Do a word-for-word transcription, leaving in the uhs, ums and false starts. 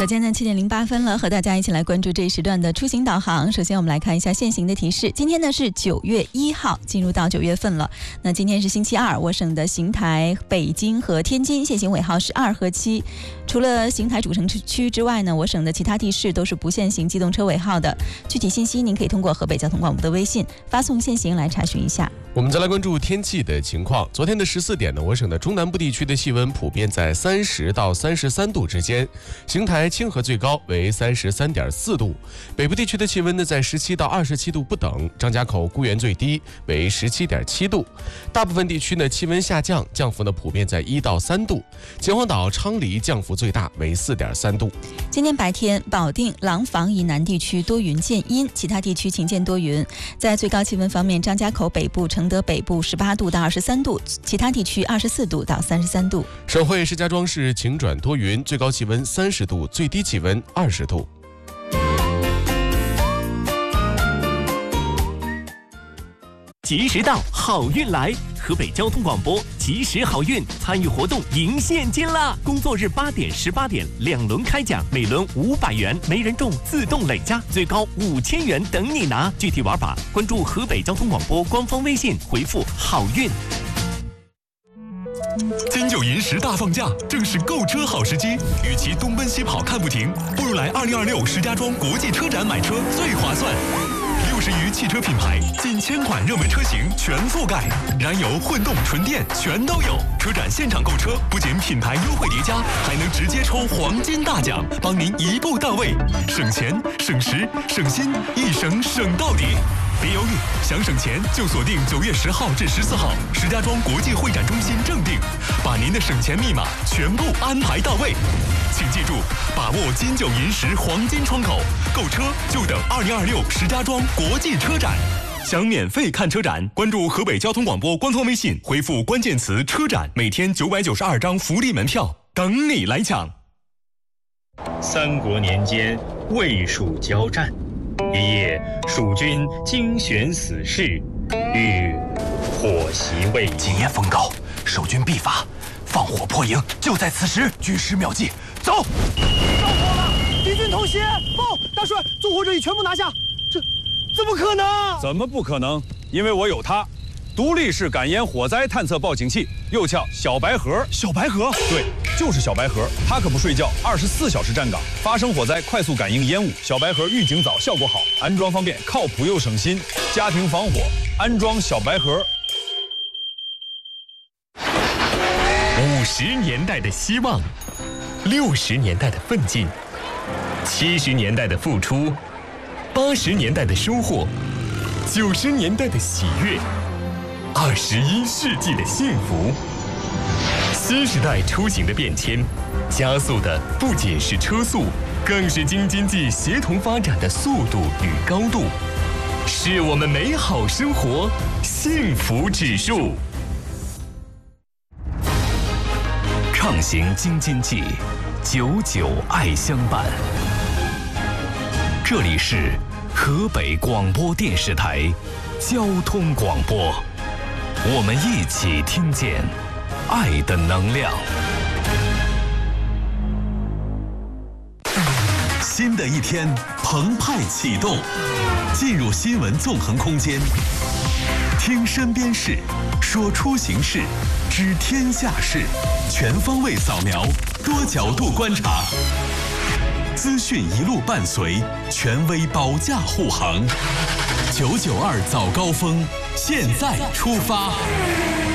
早间呢七点零八分了，和大家一起来关注这一时段的出行导航。首先我们来看一下现行的提示。今天呢是九月一号，进入到九月份了。那今天是星期二，我省的邢台、北京和天津现行尾号是二和七。除了邢台主城区之外呢，我省的其他地市都是不限行机动车尾号的。具体信息您可以通过河北交通广播的微信发送限行来查询一下。 我们再来关注天气的情况。昨天的十四点呢，我省的中南部地区的气温普遍在三十到三十三度之间，邢台、清河最高为三十三点四度，北部地区的气温呢在十七到二十七度不等，张家口、固原最低为十七点七度，大部分地区呢气温下降，降幅呢普遍在一到三度，秦皇岛、昌黎降幅最大为四点三度。 今天白天，保定、廊坊以南地区多云见阴，其他地区晴间多云。在最高气温方面，张家口北部、承德北部十八度到二十三度，其他地区二十四度到三十三度。 省会石家庄市晴转多云，最高气温三十度，最低气温二十度。 及时到，好运来！河北交通广播及时好运参与活动赢现金啦！工作日八点、十八点两轮开奖，每轮五百元，没人中自动累加，最高五千元等你拿。具体玩法关注河北交通广播官方微信，回复好运。 金九银十大放假，正是购车好时机。与其东奔西跑看不停，不如来二零二六石家庄国际车展买车最划算。六十余汽车品牌，近千款热门车型全覆盖，燃油、混动、纯电全都有。车展现场购车，不仅品牌优惠叠加，还能直接抽黄金大奖，帮您一步到位，省钱、省时、省心，一省省到底。别犹豫，想省钱就锁定九月十号至十四号石家庄国际会展中心正定，把您的省钱密码全部安排到位。请记住，把握金九银十黄金窗口，购车就等二零二六石家庄国际车展。想免费看车展，关注河北交通广播官方微信，回复关键词“车展”，每天九百九十二张福利门票等你来抢。 三国年间，魏蜀交战。一夜，蜀军精选死士，欲火袭魏营。 今夜风高，守军必发，放火破营，就在此时。军师妙计，走！ 着火了！敌军偷袭！报，大帅，纵火者已全部拿下。这怎么可能？ 怎么不可能？因为我有它。独立式感烟火灾探测报警器，又叫小白盒。 小白盒？ 对，就是小白盒。它可不睡觉，二十四小时站岗，发生火灾快速感应烟雾。小白盒预警早，效果好，安装方便，靠谱又省心。家庭防火，安装小白盒。 五十年代的希望，六十年代的奋进，七十年代的付出，八十年代的收获，九十年代的喜悦。二十一世纪的幸福，新时代出行的变迁，加速的不仅是车速，更是京津冀协同发展的速度与高度，是我们美好生活幸福指数。 畅行京津冀，久久爱相伴。这里是河北广播电视台交通广播。我们一起听见爱的能量。新的一天澎湃启动，进入新闻纵横空间，听身边事，说出行事，知天下事，全方位扫描，多角度观察，资讯一路伴随，权威保驾护航。九九二早高峰，现在出发。